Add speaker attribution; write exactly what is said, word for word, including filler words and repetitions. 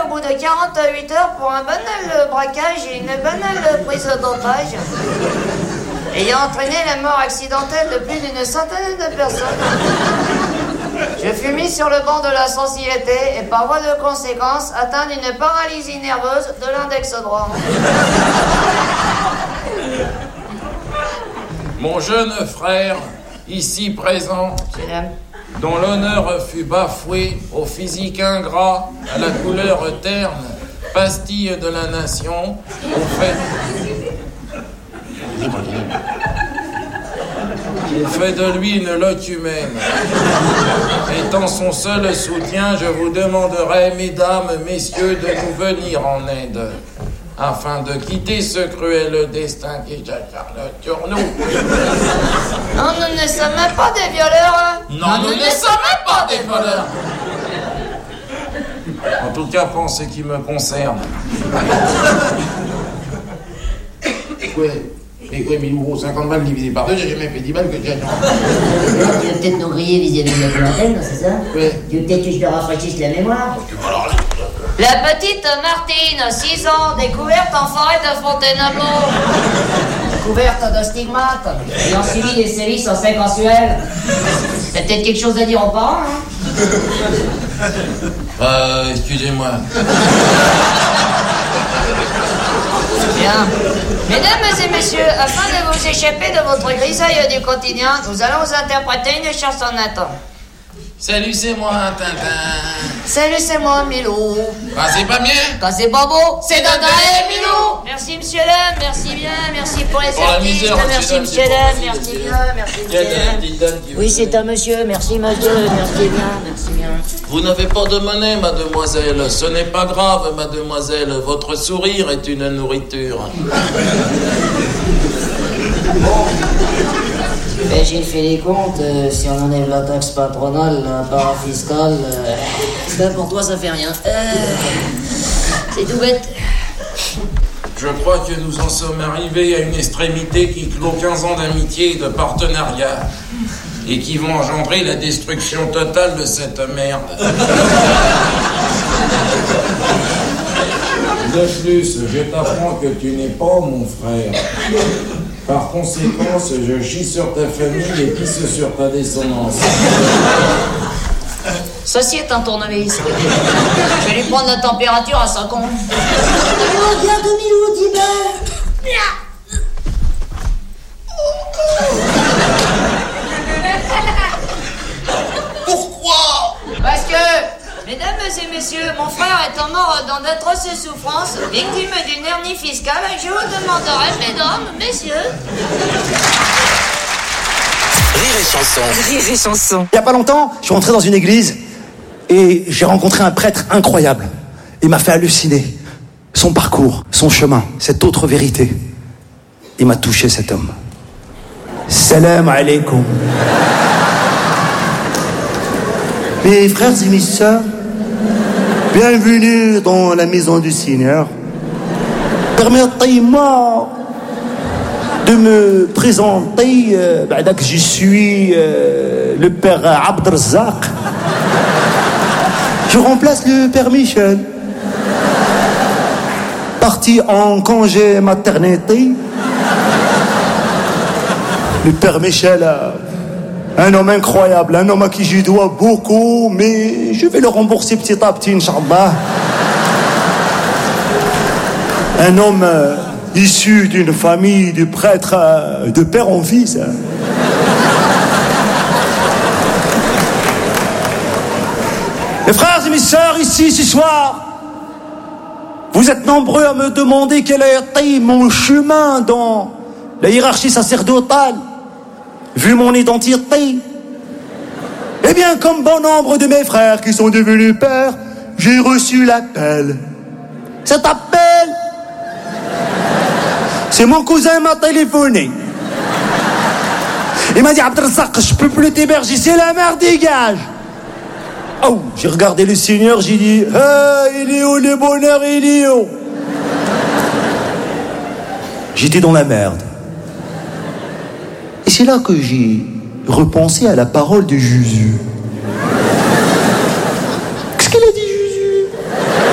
Speaker 1: au bout de quarante-huit heures pour un banal braquage et une banale prise d'otage, ayant entraîné la mort accidentelle de plus d'une centaine de personnes. Je fus mis sur le banc de la sensibilité et par voie de conséquence atteint d'une paralysie nerveuse de l'index droit.
Speaker 2: Mon jeune frère, ici présent, dont l'honneur fut bafoué, au physique ingrat, à la couleur terne, pastille de la nation, au fait... Il fait de lui une lotte humaine. Étant son seul soutien, je vous demanderai, mesdames, messieurs, de nous venir en aide, afin de quitter ce cruel destin qui s'acharne sur nous.
Speaker 1: Non, nous ne sommes pas des violeurs.
Speaker 2: Non, non nous, nous ne sommes pas des voleurs. En tout cas, pour ce qui me concerne. Ouais. Et quoi, mille euros, cinquante balles divisé par deux, j'ai jamais fait dix balles que j'ai.
Speaker 3: Tu vas peut-être nous griller vis-à-vis de la clientèle, c'est ça?
Speaker 2: Oui.
Speaker 3: Tu veux peut-être que je te rafraîchisse la mémoire?
Speaker 2: Alors là...
Speaker 1: La petite Martine, six ans, découverte en forêt de Fontainebleau. Découverte de stigmates, ayant suivi des sévices en fait mensuels. T'as peut-être quelque chose à dire aux parents, hein?
Speaker 2: Euh, excusez-moi.
Speaker 1: Bien. Mesdames et messieurs, afin de vous échapper de votre grisaille du quotidien, nous allons vous interpréter une chansonnette.
Speaker 2: Salut, c'est moi, Tintin.
Speaker 1: Salut, c'est moi, Milou.
Speaker 2: Ah, c'est pas bien?
Speaker 1: Quand c'est pas beau,
Speaker 2: c'est Dada et Milou.
Speaker 1: Merci, monsieur Lem, merci bien, merci pour les
Speaker 2: Pour la
Speaker 1: artistes,
Speaker 2: misère,
Speaker 1: merci,
Speaker 2: monsieur
Speaker 1: monsieur
Speaker 2: Lem,
Speaker 1: Lem,
Speaker 2: c'est
Speaker 1: merci
Speaker 2: pour
Speaker 1: bien, merci,
Speaker 2: Il y a
Speaker 1: monsieur
Speaker 2: des
Speaker 1: Lem.
Speaker 2: petites dames qui
Speaker 1: Oui,
Speaker 2: vous
Speaker 1: c'est un monsieur, merci, monsieur, merci bien, merci bien.
Speaker 2: Vous n'avez pas de monnaie, mademoiselle. Ce n'est pas grave, mademoiselle. Votre sourire est une nourriture.
Speaker 3: Ben, j'ai fait les comptes, euh, si on enlève la taxe patronale, la part fiscale, euh, ben pour toi ça fait rien. Euh, c'est tout bête.
Speaker 2: Je crois que nous en sommes arrivés à une extrémité qui clôt quinze ans d'amitié et de partenariat et qui vont engendrer la destruction totale de cette merde. De plus, je t'apprends que tu n'es pas mon frère. Par conséquent, je chie sur ta famille et pisse sur ta descendance.
Speaker 1: Ceci est un tournevis. Je vais lui prendre la température à sa con.
Speaker 3: Oh, viens de Milou, dis-moi.
Speaker 2: Pourquoi?
Speaker 1: Parce que, mesdames et messieurs, mon frère étant mort dans d'atroces souffrances, victime d'une hernie fiscale, je vous demanderai, mesdames, messieurs...
Speaker 4: Rire et chanson.
Speaker 5: Rire et chanson.
Speaker 6: Il y a pas longtemps, je suis rentré dans une église et j'ai rencontré un prêtre incroyable. Il m'a fait halluciner. Son parcours, son chemin, cette autre vérité. Il m'a touché, cet homme. Salam alaikum. Mes frères et mes sœurs, bienvenue dans la maison du Seigneur. Permettez-moi de me présenter, euh, bah, que je suis euh, le père Abdelrazak. Je remplace le père Michel, parti en congé maternité. Le père Michel, euh, un homme incroyable, un homme à qui je dois beaucoup, mais je vais le rembourser petit à petit, Inch'Allah. Un homme euh, issu d'une famille de prêtres euh, de père en fils. Hein. Mes frères et mes sœurs, ici ce soir, vous êtes nombreux à me demander quel a été mon chemin dans la hiérarchie sacerdotale, vu mon identité. Eh bien, comme bon nombre de mes frères qui sont devenus pères, j'ai reçu l'appel. Cet appel, c'est mon cousin m'a téléphoné. Il m'a dit, Abdelrazak, je peux plus t'héberger, c'est la merde, dégage. Oh, j'ai regardé le Seigneur, j'ai dit, ah, il est où le bonheur, il est où? J'étais dans la merde. Et c'est là que j'ai repensé à la parole de Jésus.